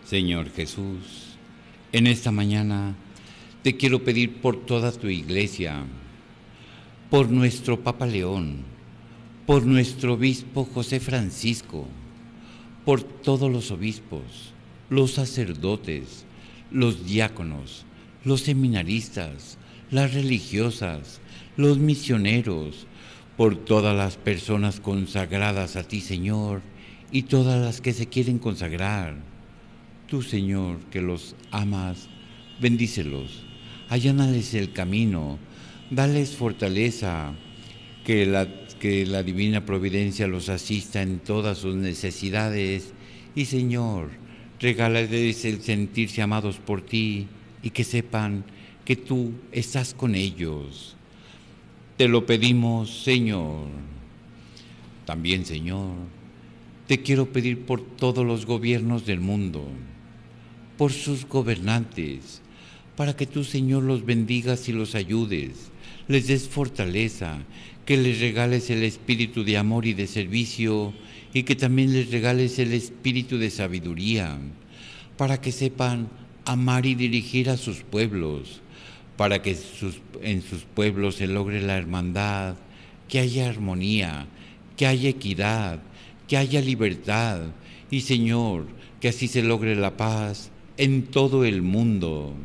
Señor Jesús, en esta mañana te quiero pedir por toda tu iglesia, por nuestro Papa León, por nuestro obispo José Francisco, por todos los obispos, los sacerdotes, los diáconos, los seminaristas, las religiosas, los misioneros, por todas las personas consagradas a ti, Señor, y todas las que se quieren consagrar. Tú, Señor, que los amas, bendícelos, allánales el camino, dales fortaleza, que la divina providencia los asista en todas sus necesidades. Y, Señor, regálales el sentirse amados por ti y que sepan que tú estás con ellos. Te lo pedimos, Señor. También, Señor, te quiero pedir por todos los gobiernos del mundo, por sus gobernantes, para que tú, Señor, los bendigas y los ayudes, les des fortaleza, que les regales el espíritu de amor y de servicio, y que también les regales el espíritu de sabiduría, para que sepan amar y dirigir a sus pueblos, para que en sus pueblos se logre la hermandad, que haya armonía, que haya equidad, que haya libertad, y, Señor, que así se logre la paz en todo el mundo.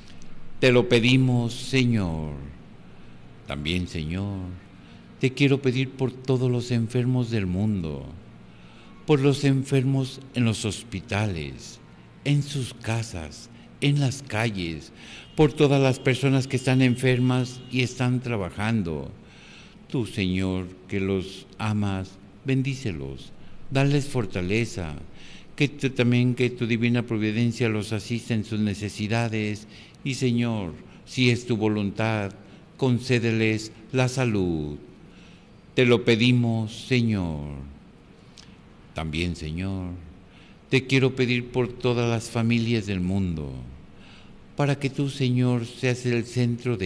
Te lo pedimos, Señor. También, Señor, te quiero pedir por todos los enfermos del mundo, por los enfermos en los hospitales, en sus casas, en las calles, por todas las personas que están enfermas y están trabajando. Tú, Señor, que los amas, bendícelos, dales fortaleza, que también que tu divina providencia los asista en sus necesidades. Y, Señor, si es tu voluntad, concédeles la salud. Te lo pedimos, Señor. También, Señor, te quiero pedir por todas las familias del mundo, para que tú, Señor, seas el centro de